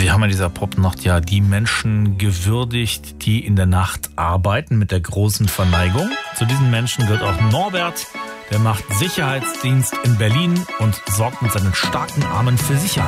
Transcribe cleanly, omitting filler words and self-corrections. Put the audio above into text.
Wir haben in dieser Popnacht ja die Menschen gewürdigt, die in der Nacht arbeiten, mit der großen Verneigung. Zu diesen Menschen gehört auch Norbert. Der macht Sicherheitsdienst in Berlin und sorgt mit seinen starken Armen für Sicherheit.